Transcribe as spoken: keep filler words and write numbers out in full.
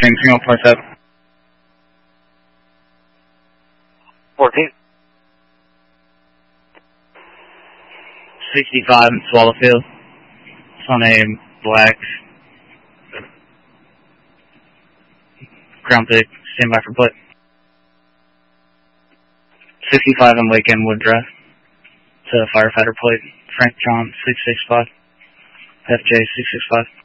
James Single, point seven. fourteen. sixty-five in Swallowfield. It's on a black ground pick. Stand by for play. sixty-five in Lake Inwood Drive. To firefighter plate. Frank John six six five. F J six six five.